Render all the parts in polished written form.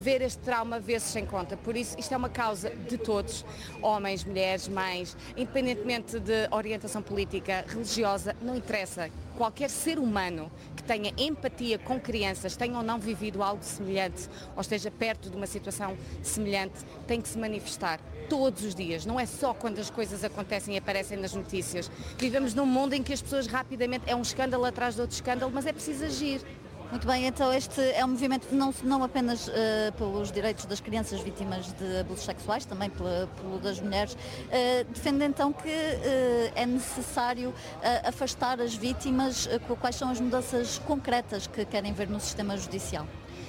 Ver este trauma vê-se sem conta, por isso isto é uma causa de todos, homens, mulheres, mães, independentemente de orientação política, religiosa, não interessa. Qualquer ser humano que tenha empatia com crianças, tenha ou não vivido algo semelhante, ou esteja perto de uma situação semelhante, tem que se manifestar todos os dias, não é só quando as coisas acontecem e aparecem nas notícias. Vivemos num mundo em que as pessoas rapidamente, é um escândalo atrás de outro escândalo, mas é preciso agir. Muito bem, então este é um movimento não apenas pelos direitos das crianças vítimas de abusos sexuais, também pelo das mulheres. Defende então que é necessário afastar as vítimas. Quais são as mudanças concretas que querem ver no sistema judicial?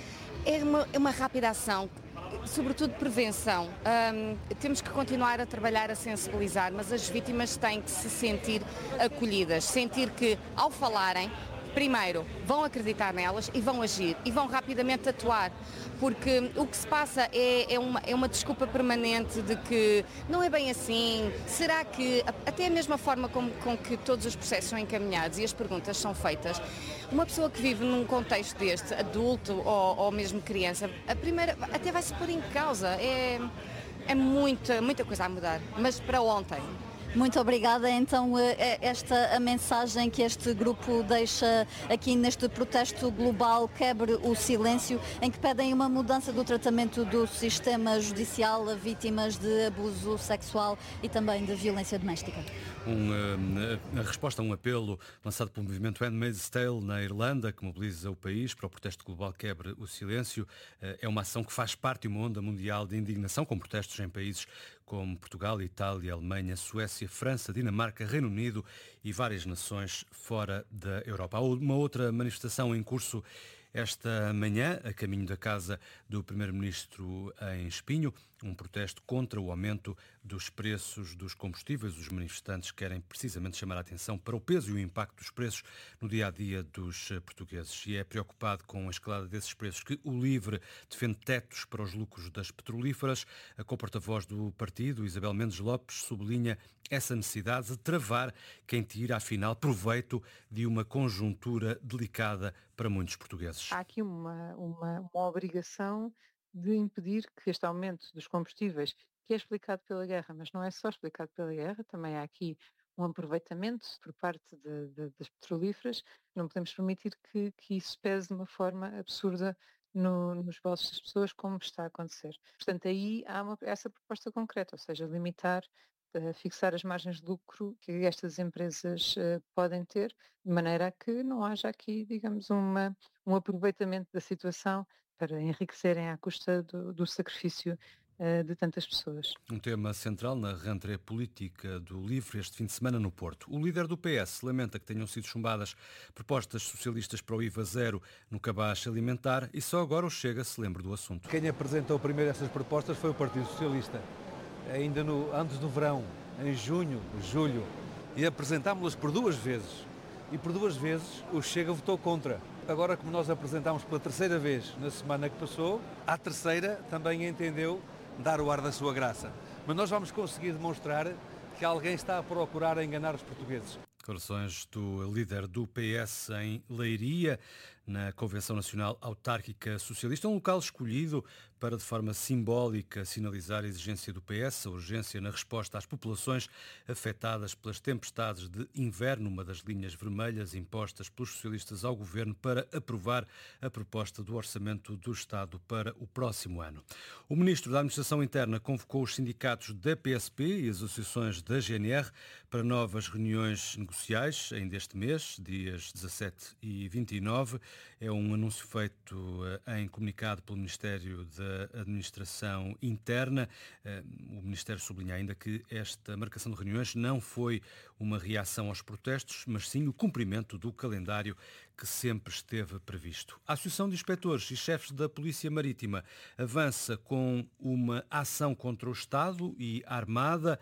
É uma rápida ação, sobretudo prevenção. Temos que continuar a trabalhar, a sensibilizar, mas as vítimas têm que se sentir acolhidas, sentir que ao falarem, primeiro, vão acreditar nelas e vão agir e vão rapidamente atuar, porque o que se passa é uma desculpa permanente de que não é bem assim, será que, até a mesma forma com que todos os processos são encaminhados e as perguntas são feitas, uma pessoa que vive num contexto deste, adulto ou mesmo criança, a primeira até vai se pôr em causa, é muita coisa a mudar, mas para ontem. Muito obrigada. Então, a mensagem que este grupo deixa aqui neste protesto global, Quebre o Silêncio, em que pedem uma mudança do tratamento do sistema judicial a vítimas de abuso sexual e também de violência doméstica. A resposta a um apelo lançado pelo movimento Handmaid's Tale na Irlanda, que mobiliza o país para o protesto global Quebre o Silêncio, é uma ação que faz parte de uma onda mundial de indignação, com protestos em países como Portugal, Itália, Alemanha, Suécia, França, Dinamarca, Reino Unido e várias nações fora da Europa. Há uma outra manifestação em curso esta manhã, a caminho da casa do Primeiro-Ministro em Espinho, um protesto contra o aumento dos preços dos combustíveis. Os manifestantes querem precisamente chamar a atenção para o peso e o impacto dos preços no dia-a-dia dos portugueses. E é preocupado com a escalada desses preços que o LIVRE defende tetos para os lucros das petrolíferas. A co-porta-voz do partido, Isabel Mendes Lopes, sublinha essa necessidade de travar quem tira, afinal, proveito de uma conjuntura delicada para muitos portugueses. Há aqui uma obrigação de impedir que este aumento dos combustíveis, que é explicado pela guerra, mas não é só explicado pela guerra, também há aqui um aproveitamento por parte das petrolíferas, não podemos permitir que isso pese de uma forma absurda nos bolsos das pessoas, como está a acontecer. Portanto, aí há essa proposta concreta, ou seja, limitar, fixar as margens de lucro que estas empresas podem ter, de maneira a que não haja aqui, digamos, um aproveitamento da situação para enriquecerem à custa do sacrifício de tantas pessoas. Um tema central na rentrée política do LIVRE este fim de semana no Porto. O líder do PS lamenta que tenham sido chumbadas propostas socialistas para o IVA zero no cabaz alimentar e só agora o Chega se lembra do assunto. Quem apresentou primeiro essas propostas foi o Partido Socialista, ainda antes do verão, em junho, julho, e apresentámos-las por duas vezes. E por duas vezes o Chega votou contra. Agora, como nós apresentámos pela terceira vez na semana que passou, a terceira também entendeu dar o ar da sua graça. Mas nós vamos conseguir demonstrar que alguém está a procurar enganar os portugueses. Declarações do líder do PS em Leiria, na Convenção Nacional Autárquica Socialista, um local escolhido para, de forma simbólica, sinalizar a exigência do PS, a urgência na resposta às populações afetadas pelas tempestades de inverno, uma das linhas vermelhas impostas pelos socialistas ao governo para aprovar a proposta do Orçamento do Estado para o próximo ano. O ministro da Administração Interna convocou os sindicatos da PSP e as associações da GNR para novas reuniões negociais ainda este mês, dias 17 e 29. É um anúncio feito em comunicado pelo Ministério da Administração Interna. O Ministério sublinha ainda que esta marcação de reuniões não foi uma reação aos protestos, mas sim o cumprimento do calendário que sempre esteve previsto. A Associação de Inspectores e Chefes da Polícia Marítima avança com uma ação contra o Estado e a Armada.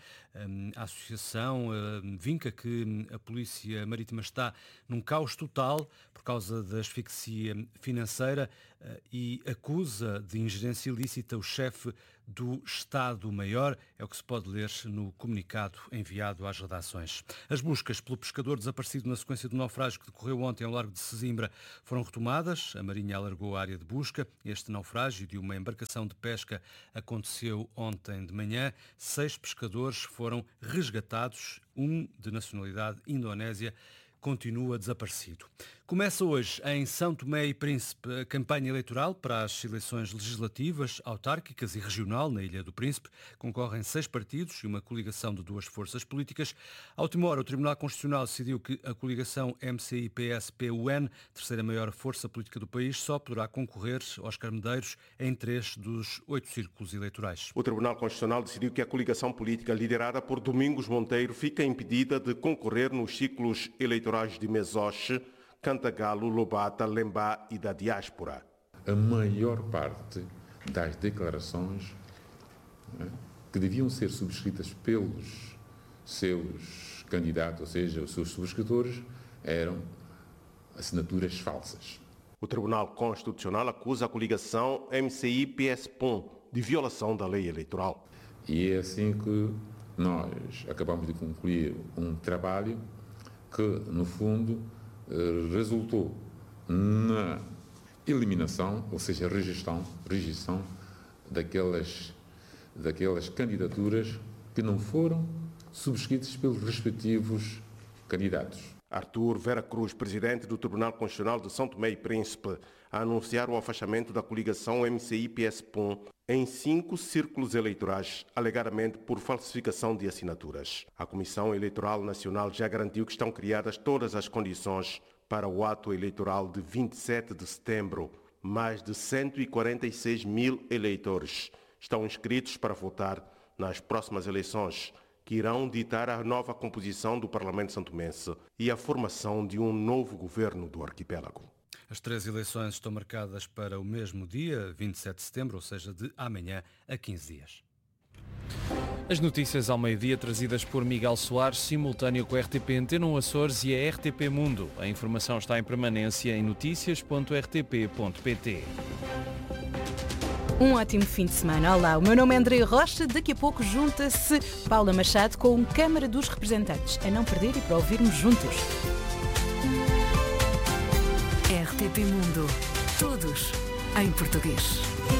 A Associação vinca que a Polícia Marítima está num caos total por causa da asfixia financeira e acusa de ingerência ilícita o chefe do Estado-Maior, é o que se pode ler no comunicado enviado às redações. As buscas pelo pescador desaparecido na sequência do naufrágio que decorreu ontem ao largo de Sesimbra foram retomadas. A Marinha alargou a área de busca. Este naufrágio de uma embarcação de pesca aconteceu ontem de manhã. 6 pescadores foram resgatados, um de nacionalidade indonésia continua desaparecido. Começa hoje em São Tomé e Príncipe a campanha eleitoral para as eleições legislativas, autárquicas e regional na Ilha do Príncipe. Concorrem 6 partidos e uma coligação de 2 forças políticas. À última hora, o Tribunal Constitucional decidiu que a coligação MCI-PS-PUN, terceira maior força política do país, só poderá concorrer aos Medeiros em 3 dos 8 círculos eleitorais. O Tribunal Constitucional decidiu que a coligação política liderada por Domingos Monteiro fica impedida de concorrer nos ciclos eleitorais de Mesoche, Cantagalo, Lobata, Lembá e da diáspora. A maior parte das declarações que deviam ser subscritas pelos seus candidatos, ou seja, os seus subscritores, eram assinaturas falsas. O Tribunal Constitucional acusa a coligação MCI-PS-PUN de violação da lei eleitoral. E é assim que nós acabamos de concluir um trabalho que, no fundo, resultou na eliminação, ou seja, rejeição daquelas candidaturas que não foram subscritas pelos respectivos candidatos. Arthur Vera Cruz, presidente do Tribunal Constitucional de São Tomé e Príncipe, a anunciar o afastamento da coligação MCI-PS-PUN em 5 círculos eleitorais, alegadamente por falsificação de assinaturas. A Comissão Eleitoral Nacional já garantiu que estão criadas todas as condições para o ato eleitoral de 27 de setembro. Mais de 146 mil eleitores estão inscritos para votar nas próximas eleições, que irão ditar a nova composição do Parlamento santomense e a formação de um novo governo do arquipélago. As 3 eleições estão marcadas para o mesmo dia, 27 de setembro, ou seja, de amanhã a 15 dias. As notícias ao meio-dia trazidas por Miguel Soares, simultâneo com a RTP Antena 1 Açores e a RTP Mundo. A informação está em permanência em noticias.rtp.pt. Um ótimo fim de semana. Olá, o meu nome é André Rocha. Daqui a pouco junta-se Paula Machado com Câmara dos Representantes. A não perder e para ouvirmos juntos. RTP Mundo. Todos em português.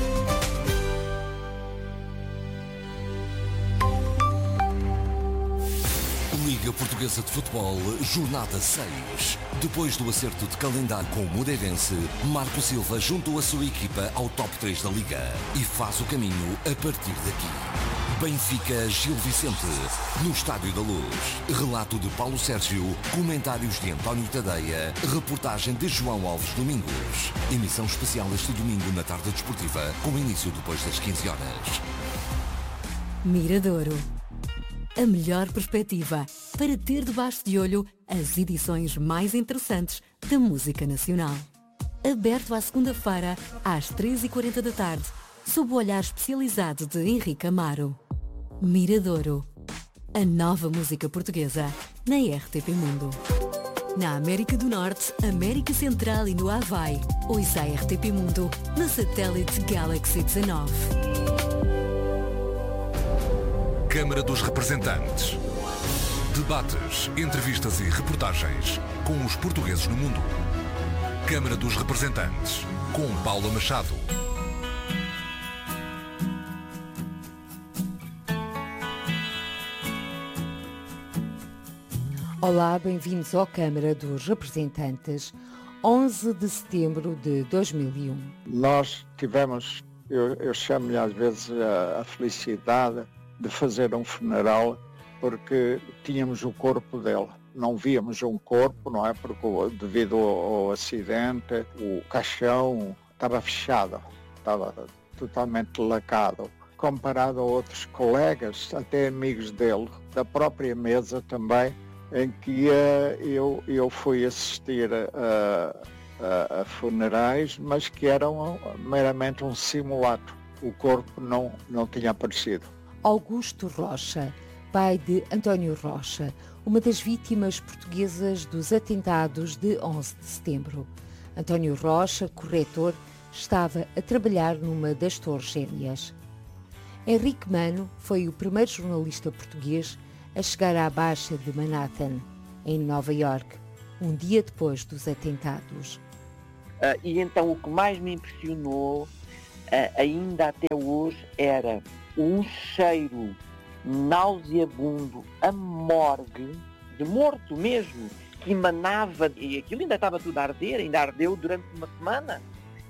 Liga Portuguesa de Futebol, Jornada 6. Depois do acerto de calendário com o Moreirense, Marco Silva juntou a sua equipa ao top 3 da Liga e faz o caminho a partir daqui. Benfica Gil Vicente, no Estádio da Luz. Relato de Paulo Sérgio, comentários de António Tadeia, reportagem de João Alves Domingos. Emissão especial este domingo na tarde desportiva, com início depois das 15 horas. Miradouro. A melhor perspectiva para ter debaixo de olho as edições mais interessantes da música nacional. Aberto à segunda-feira, às 3h40 da tarde, sob o olhar especializado de Henrique Amaro. Miradouro. A nova música portuguesa na RTP Mundo. Na América do Norte, América Central e no Havaí. Ouça a RTP Mundo no satélite Galaxy 19. Câmara dos Representantes. Debates, entrevistas e reportagens com os portugueses no mundo. Câmara dos Representantes, com Paula Machado. Olá, bem-vindos à Câmara dos Representantes, 11 de setembro de 2001. Nós tivemos, eu chamo-lhe às vezes a felicidade de fazer um funeral porque tínhamos o corpo dele. Não víamos um corpo, não é? Porque devido ao acidente, o caixão estava fechado, estava totalmente lacado. Comparado a outros colegas, até amigos dele, da própria mesa também, em que eu fui assistir a funerais, mas que eram meramente um simulacro. O corpo não tinha aparecido. Augusto Rocha, pai de António Rocha, uma das vítimas portuguesas dos atentados de 11 de setembro. António Rocha, corretor, estava a trabalhar numa das torres gêmeas. Henrique Mano foi o primeiro jornalista português a chegar à Baixa de Manhattan, em Nova Iorque, um dia depois dos atentados. E então o que mais me impressionou, ainda até hoje, era um cheiro nauseabundo a morgue, de morto mesmo, que emanava, e aquilo ainda estava tudo a arder, ainda ardeu durante uma semana,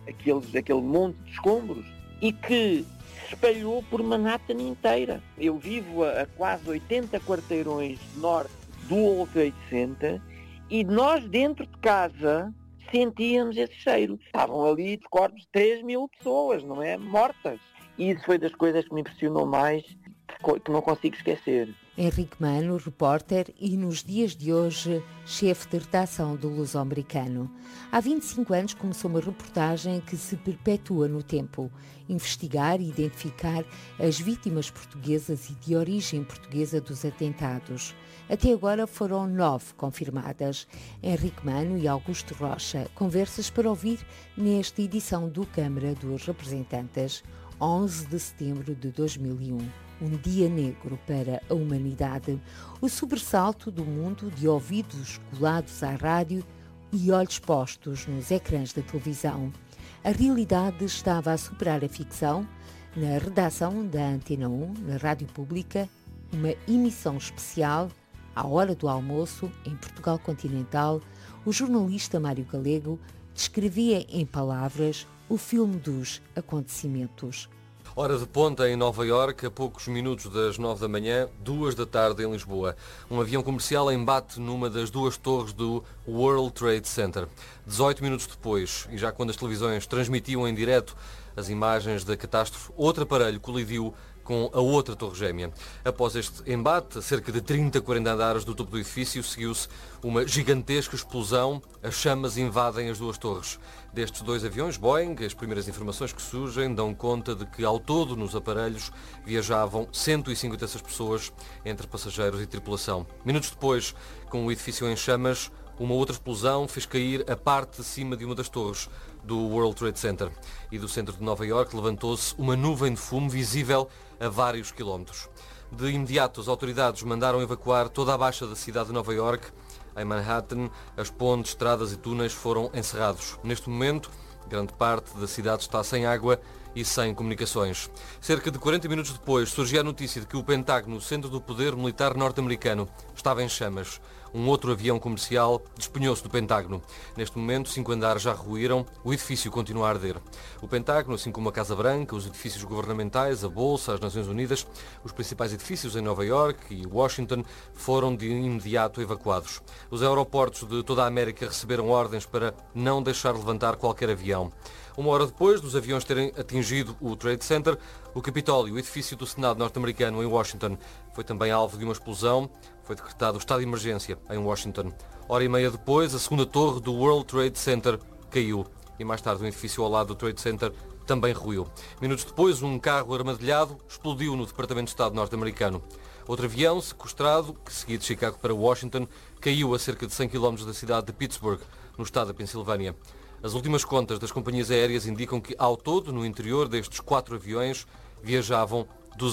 aquele monte de escombros, e que se espalhou por Manhattan inteira. Eu vivo a quase 80 quarteirões norte do World Trade Center, e nós dentro de casa sentíamos esse cheiro. Estavam ali de corpos de 3.000 pessoas, não é? Mortas. E isso foi das coisas que me impressionou mais, que não consigo esquecer. Henrique Mano, repórter e, nos dias de hoje, chefe de redação do Luso-Americano. Há 25 anos começou uma reportagem que se perpetua no tempo. Investigar e identificar as vítimas portuguesas e de origem portuguesa dos atentados. Até agora foram 9 confirmadas. Henrique Mano e Augusto Rocha. Conversas para ouvir nesta edição do Câmara dos Representantes, 11 de setembro de 2001. Um dia negro para a humanidade. O sobressalto do mundo de ouvidos colados à rádio e olhos postos nos ecrãs da televisão. A realidade estava a superar a ficção. Na redação da Antena 1, na Rádio Pública, uma emissão especial, à hora do almoço, em Portugal continental, o jornalista Mário Galego descrevia em palavras o filme dos acontecimentos. Hora de ponta em Nova Iorque, a poucos minutos das 9 da manhã, 2 da tarde em Lisboa. Um avião comercial embate numa das 2 torres do World Trade Center. 18 minutos depois, e já quando as televisões transmitiam em direto as imagens da catástrofe, outro aparelho colidiu com a outra torre gêmea. Após este embate, a cerca de 30, 40 andares do topo do edifício, seguiu-se uma gigantesca explosão. As chamas invadem as 2 torres. Destes 2 aviões Boeing, as primeiras informações que surgem dão conta de que, ao todo, nos aparelhos viajavam 156 pessoas, entre passageiros e tripulação. Minutos depois, com o edifício em chamas, uma outra explosão fez cair a parte de cima de uma das torres do World Trade Center. E do centro de Nova Iorque levantou-se uma nuvem de fumo visível a vários quilómetros. De imediato, as autoridades mandaram evacuar toda a baixa da cidade de Nova Iorque. Em Manhattan, as pontes, estradas e túneis foram encerrados. Neste momento, grande parte da cidade está sem água e sem comunicações. Cerca de 40 minutos depois, surgia a notícia de que o Pentágono, o centro do poder militar norte-americano, estava em chamas. Um outro avião comercial despenhou-se do Pentágono. Neste momento, 5 andares já ruíram, o edifício continua a arder. O Pentágono, assim como a Casa Branca, os edifícios governamentais, a Bolsa, as Nações Unidas, os principais edifícios em Nova Iorque e Washington foram de imediato evacuados. Os aeroportos de toda a América receberam ordens para não deixar levantar qualquer avião. Uma hora depois dos aviões terem atingido o Trade Center, o Capitólio, o edifício do Senado norte-americano em Washington, foi também alvo de uma explosão. Foi decretado o estado de emergência em Washington. Hora e meia depois, a segunda torre do World Trade Center caiu. E mais tarde, um edifício ao lado do Trade Center também ruiu. Minutos depois, um carro armadilhado explodiu no Departamento de Estado norte-americano. Outro avião sequestrado, que seguia de Chicago para Washington, caiu a cerca de 100 km da cidade de Pittsburgh, no estado da Pensilvânia. As últimas contas das companhias aéreas indicam que, ao todo, no interior destes 4 aviões, viajavam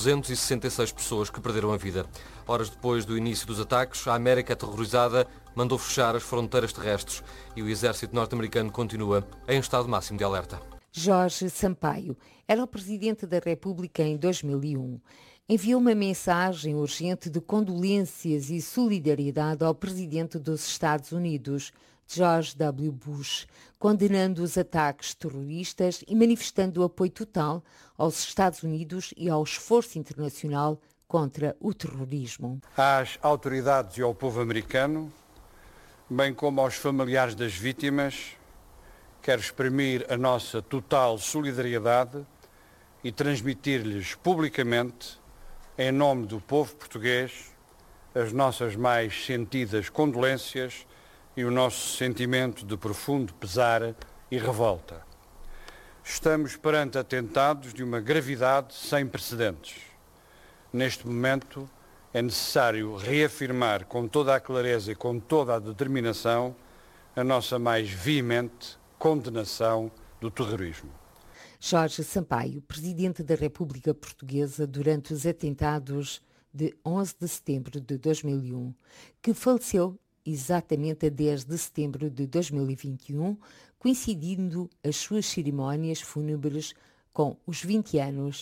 266 pessoas que perderam a vida. Horas depois do início dos ataques, a América aterrorizada mandou fechar as fronteiras terrestres e o exército norte-americano continua em estado máximo de alerta. Jorge Sampaio era o presidente da República em 2001. Enviou uma mensagem urgente de condolências e solidariedade ao presidente dos Estados Unidos, George W. Bush, condenando os ataques terroristas e manifestando o apoio total aos Estados Unidos e ao esforço internacional contra o terrorismo. Às autoridades e ao povo americano, bem como aos familiares das vítimas, quero exprimir a nossa total solidariedade e transmitir-lhes publicamente, em nome do povo português, as nossas mais sentidas condolências e o nosso sentimento de profundo pesar e revolta. Estamos perante atentados de uma gravidade sem precedentes. Neste momento, é necessário reafirmar com toda a clareza e com toda a determinação a nossa mais veemente condenação do terrorismo. Jorge Sampaio, Presidente da República Portuguesa durante os atentados de 11 de setembro de 2001, que faleceu exatamente a 10 de setembro de 2021, coincidindo as suas cerimónias fúnebres com os 20 anos